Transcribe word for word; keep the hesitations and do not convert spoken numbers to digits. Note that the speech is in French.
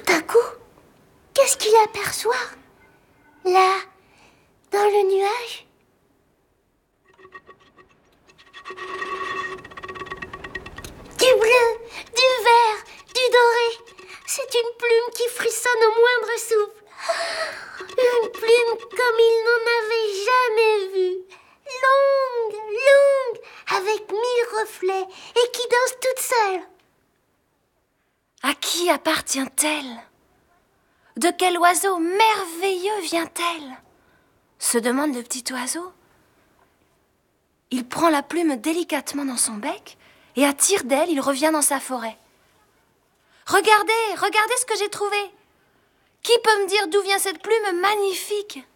Tout à coup, qu'est-ce qu'il aperçoit? Là, dans le nuage? Du bleu, du vert, du doré. C'est une plume qui frissonne au moindre souffle. Une plume comme il n'en avait jamais vue. Longue, longue, avec mille reflets et qui danse toute seule. À qui appartient-elle? De quel oiseau merveilleux vient-elle? Se demande le petit oiseau. Il prend la plume délicatement dans son bec et à tire d'aile, il revient dans sa forêt. Regardez, regardez ce que j'ai trouvé. Qui peut me dire d'où vient cette plume magnifique?